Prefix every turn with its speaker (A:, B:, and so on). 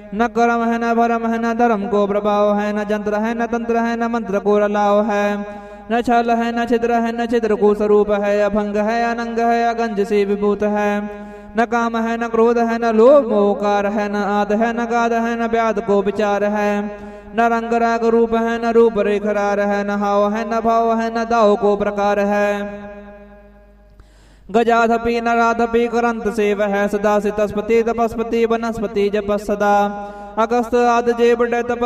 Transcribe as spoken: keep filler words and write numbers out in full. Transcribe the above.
A: न कर्म है न भरम है न धर्म को प्रभाव है, न जंत्र है न तंत्र है न मंत्र को रलाव है, न छल है न छिद्र है न छिद्र को स्वरूप है, अभंग है अनंग है अगंज से विभूत है, न काम है न क्रोध है न लोभ मोहकार है, न आद है न गाद है न व्याध को विचार है, न रंग राग रूप है न रूप रेखरार है, न हाव है न भाव है न दाव को प्रकार है, गजाधपि नराधपि करंत सेव है, सदा से तस्पति तपस्पति वनस्पति जप सदा, अगस्त आद जेब तप